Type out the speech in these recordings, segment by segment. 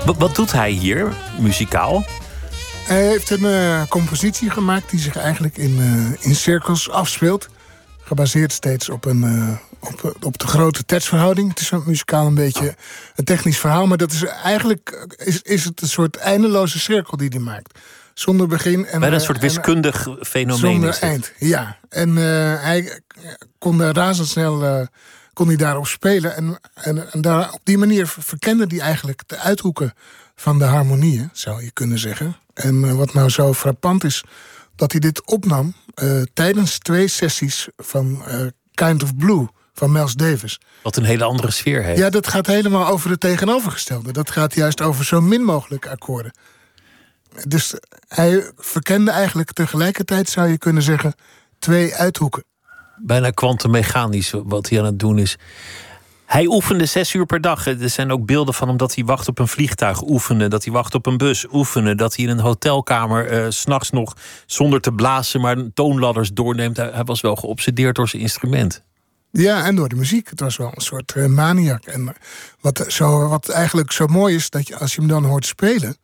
Wat doet hij hier, muzikaal? Hij heeft een compositie gemaakt die zich eigenlijk in cirkels afspeelt. Gebaseerd steeds op de grote tijdsverhouding. Het is muzikaal een beetje een technisch verhaal. Maar dat is eigenlijk is het een soort eindeloze cirkel die hij maakt. Zonder begin en bijna een soort wiskundig fenomeen. Zonder eind, ja. En hij kon razendsnel kon hij daarop spelen. En daar, op die manier verkende hij eigenlijk de uithoeken van de harmonieën, zou je kunnen zeggen. En wat nou zo frappant is, dat hij dit opnam tijdens 2 sessies van Kind of Blue van Miles Davis. Wat een hele andere sfeer heeft. Ja, dat gaat helemaal over het tegenovergestelde. Dat gaat juist over zo min mogelijk akkoorden. Dus hij verkende eigenlijk tegelijkertijd, zou je kunnen zeggen, 2 uithoeken. Bijna kwantummechanisch wat hij aan het doen is. Hij oefende 6 uur per dag. Er zijn ook beelden van hem dat hij wacht op een vliegtuig oefenen. Dat hij wacht op een bus oefenen. Dat hij in een hotelkamer 's nachts nog zonder te blazen maar toonladders doorneemt. Hij was wel geobsedeerd door zijn instrument. Ja, en door de muziek. Het was wel een soort maniak. En wat eigenlijk zo mooi is, dat als je hem dan hoort spelen,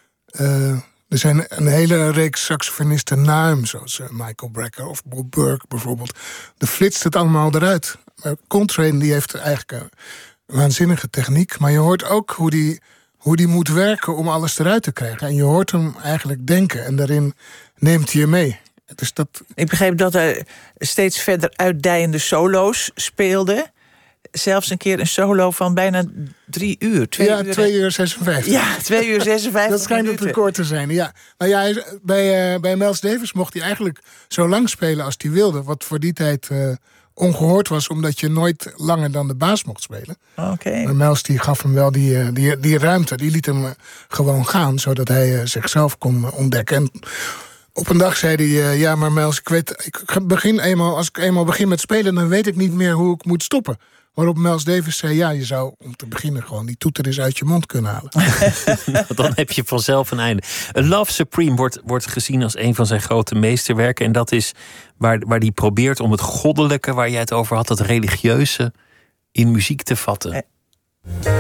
er zijn een hele reeks saxofonisten na hem, zoals Michael Brecker of Bob Burke bijvoorbeeld. Er flitst het allemaal eruit. Coltrane die heeft eigenlijk een waanzinnige techniek, maar je hoort ook hoe die moet werken om alles eruit te krijgen. En je hoort hem eigenlijk denken en daarin neemt hij je mee. Dus Ik begreep dat hij steeds verder uitdijende solo's speelde. Zelfs een keer een solo van bijna 3 uur. 2 uur 56. Ja, 2 uur 56 Dat schijnt het record te zijn, ja. Nou ja, bij Miles Davis mocht hij eigenlijk zo lang spelen als hij wilde. Wat voor die tijd ongehoord was, omdat je nooit langer dan de baas mocht spelen. Okay. Maar Miles die gaf hem wel die ruimte. Die liet hem gewoon gaan, zodat hij zichzelf kon ontdekken. En op een dag zei hij, ja, maar Miles, als ik eenmaal begin met spelen, dan weet ik niet meer hoe ik moet stoppen. Waarop Miles Davis zei, ja, je zou om te beginnen gewoon die toeter eens uit je mond kunnen halen. Nou, dan heb je vanzelf een einde. Love Supreme wordt gezien als een van zijn grote meesterwerken. En dat is waar hij probeert om het goddelijke, waar jij het over had, het religieuze, in muziek te vatten.